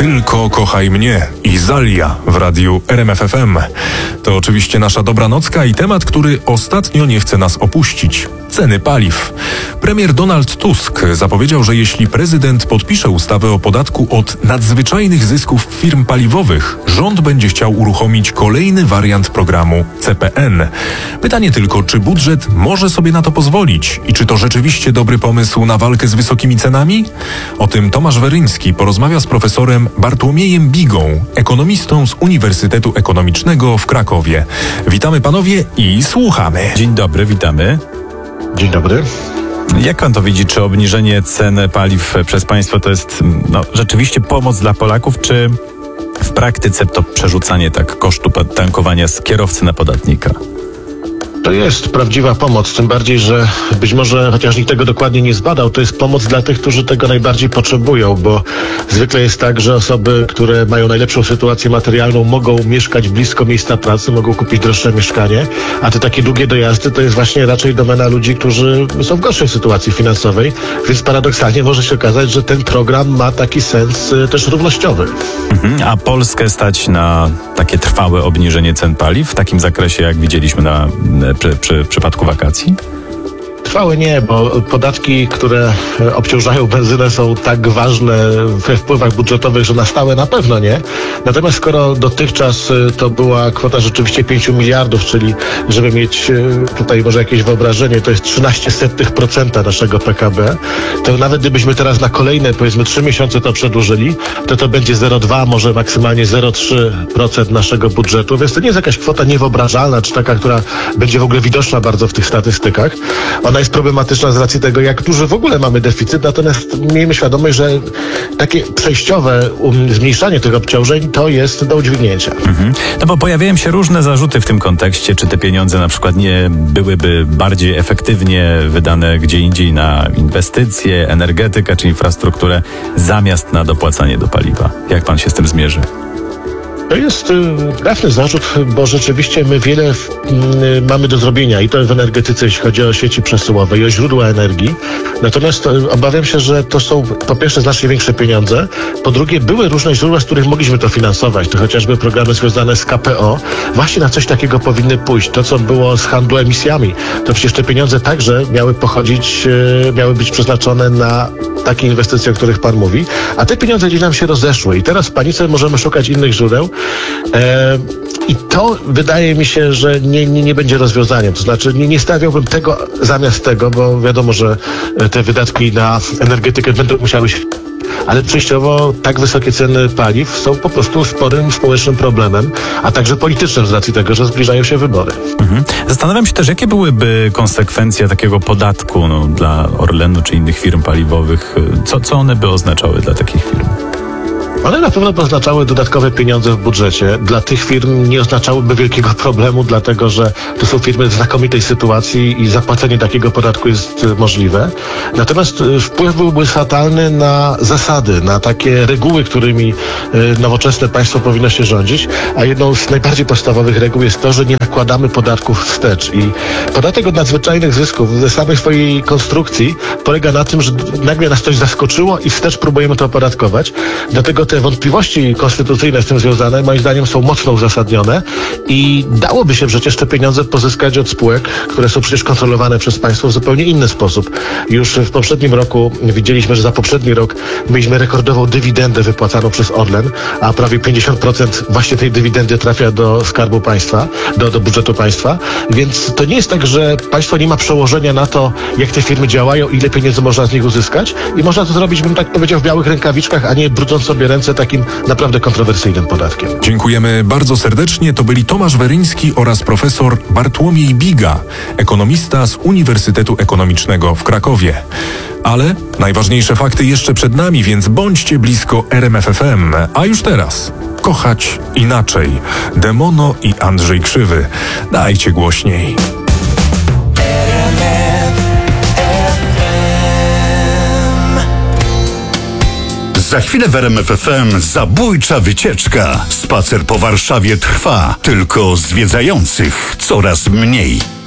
Tylko kochaj mnie i Zalia w radiu RMF FM. To oczywiście nasza dobranocka i temat, który ostatnio nie chce nas opuścić. Ceny paliw. Premier Donald Tusk zapowiedział, że jeśli prezydent podpisze ustawę o podatku od nadzwyczajnych zysków firm paliwowych, rząd będzie chciał uruchomić kolejny wariant programu CPN. Pytanie tylko, czy budżet może sobie na to pozwolić i czy to rzeczywiście dobry pomysł na walkę z wysokimi cenami? O tym Tomasz Weryński porozmawia z profesorem Bartłomiejem Bigą, ekonomistą z Uniwersytetu Ekonomicznego w Krakowie. Witamy panowie i słuchamy. Dzień dobry, witamy. Dzień dobry. Jak pan to widzi? Czy obniżenie cen paliw przez państwo to jest rzeczywiście pomoc dla Polaków, czy w praktyce to przerzucanie kosztu tankowania z kierowcy na podatnika? To jest prawdziwa pomoc, tym bardziej, że być może, chociaż nikt tego dokładnie nie zbadał, to jest pomoc dla tych, którzy tego najbardziej potrzebują, bo zwykle jest tak, że osoby, które mają najlepszą sytuację materialną, mogą mieszkać blisko miejsca pracy, mogą kupić droższe mieszkanie, a te takie długie dojazdy to jest właśnie raczej domena ludzi, którzy są w gorszej sytuacji finansowej, więc paradoksalnie może się okazać, że ten program ma taki sens też równościowy. A Polskę stać na takie trwałe obniżenie cen paliw w takim zakresie, jak widzieliśmy w przypadku wakacji? Trwałe nie, bo podatki, które obciążają benzynę, są tak ważne we wpływach budżetowych, że na stałe na pewno nie. Natomiast skoro dotychczas to była kwota rzeczywiście 5 miliardów, czyli żeby mieć tutaj może jakieś wyobrażenie, to jest 0,13% naszego PKB, to nawet gdybyśmy teraz na kolejne, powiedzmy 3 miesiące to przedłużyli, to będzie 0,2, może maksymalnie 0,3% naszego budżetu, więc to nie jest jakaś kwota niewyobrażalna, czy taka, która będzie w ogóle widoczna bardzo w tych statystykach. Ona jest problematyczna z racji tego, jak duży w ogóle mamy deficyt, natomiast miejmy świadomość, że takie przejściowe zmniejszanie tych obciążeń to jest do udźwignięcia. No bo pojawiają się różne zarzuty w tym kontekście, czy te pieniądze na przykład nie byłyby bardziej efektywnie wydane gdzie indziej na inwestycje, energetykę czy infrastrukturę, zamiast na dopłacanie do paliwa. Jak pan się z tym zmierzy? To jest trafny zarzut, bo rzeczywiście my wiele mamy do zrobienia i to w energetyce, jeśli chodzi o sieci przesyłowe i o źródła energii. Natomiast obawiam się, że to są po pierwsze znacznie większe pieniądze, po drugie były różne źródła, z których mogliśmy to finansować. To chociażby programy związane z KPO. Właśnie na coś takiego powinny pójść. To, co było z handlu emisjami, to przecież te pieniądze także miały być przeznaczone na takie inwestycje, o których pan mówi, a te pieniądze gdzieś nam się rozeszły i teraz w panice możemy szukać innych źródeł. I to wydaje mi się, że nie będzie rozwiązaniem. To znaczy nie stawiałbym tego zamiast tego, bo wiadomo, że te wydatki na energetykę będą musiały się... Ale przejściowo tak wysokie ceny paliw są po prostu sporym społecznym problemem, a także politycznym z racji tego, że zbliżają się wybory. Zastanawiam się też, jakie byłyby konsekwencje takiego podatku dla Orlenu czy innych firm paliwowych. Co one by oznaczały dla takich firm? One na pewno by oznaczały dodatkowe pieniądze w budżecie. Dla tych firm nie oznaczałyby wielkiego problemu, dlatego że to są firmy w znakomitej sytuacji i zapłacenie takiego podatku jest możliwe. Natomiast wpływ byłby fatalny na zasady, na takie reguły, którymi nowoczesne państwo powinno się rządzić, a jedną z najbardziej podstawowych reguł jest to, że nie nakładamy podatków wstecz. I podatek od nadzwyczajnych zysków ze samej swojej konstrukcji polega na tym, że nagle nas coś zaskoczyło i wstecz próbujemy to opodatkować. Dlatego te wątpliwości konstytucyjne z tym związane, moim zdaniem, są mocno uzasadnione i dałoby się przecież te pieniądze pozyskać od spółek, które są przecież kontrolowane przez państwo w zupełnie inny sposób. Już w poprzednim roku widzieliśmy, że za poprzedni rok mieliśmy rekordową dywidendę wypłacaną przez Orlen, a prawie 50% właśnie tej dywidendy trafia do Skarbu Państwa, do budżetu państwa, więc to nie jest tak, że państwo nie ma przełożenia na to, jak te firmy działają, ile pieniędzy można z nich uzyskać i można to zrobić, bym tak powiedział, w białych rękawiczkach, a nie brudząc sobie ręce takim naprawdę kontrowersyjnym podatkiem. Dziękujemy bardzo serdecznie. To byli Tomasz Weryński oraz profesor Bartłomiej Biga, ekonomista z Uniwersytetu Ekonomicznego w Krakowie. Ale najważniejsze fakty jeszcze przed nami, więc bądźcie blisko RMF FM. A już teraz kochać inaczej. Demono i Andrzej Krzywy. Dajcie głośniej. Za chwilę w RMF FM zabójcza wycieczka. Spacer po Warszawie trwa, tylko zwiedzających coraz mniej.